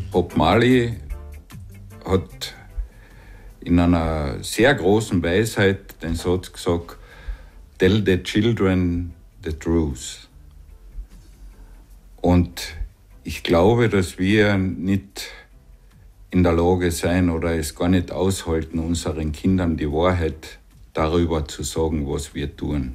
Bob Marley hat in einer sehr großen Weisheit den Satz gesagt: Tell the children the truth. Und ich glaube, dass wir nicht in der Lage sein oder es gar nicht aushalten, unseren Kindern die Wahrheit darüber zu sagen, was wir tun.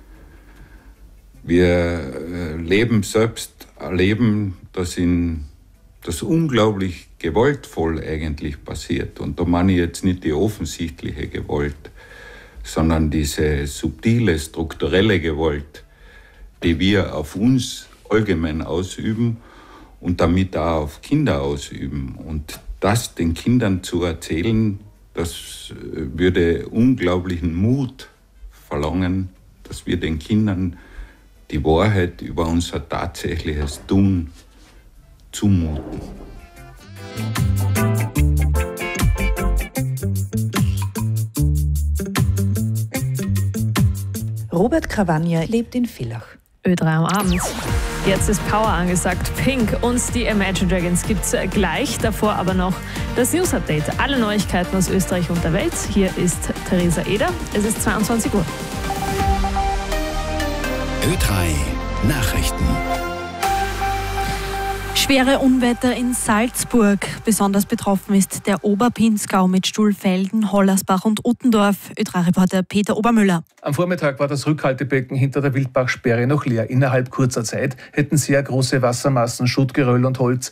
Wir leben selbst ein Leben, das unglaublich gewaltvoll eigentlich passiert. Und da meine ich jetzt nicht die offensichtliche Gewalt, sondern diese subtile, strukturelle Gewalt, die wir auf uns allgemein ausüben und damit auch auf Kinder ausüben. Und das den Kindern zu erzählen, das würde unglaublichen Mut verlangen, dass wir den Kindern die Wahrheit über unser tatsächliches Tun zumuten. Robert Cavagna lebt in Villach. Ö3 am Abend. Jetzt ist Power angesagt. Pink und die Imagine Dragons gibt's gleich. Davor aber noch das News Update. Alle Neuigkeiten aus Österreich und der Welt. Hier ist Theresa Eder. Es ist 22 Uhr. Ö3 Nachrichten. Schwere Unwetter in Salzburg. Besonders betroffen ist der Oberpinzgau mit Stuhlfelden, Hollersbach und Uttendorf. Ö3-Reporter Peter Obermüller. Am Vormittag war das Rückhaltebecken hinter der Wildbachsperre noch leer. Innerhalb kurzer Zeit hätten sehr große Wassermassen, Schutt, Geröll und Holz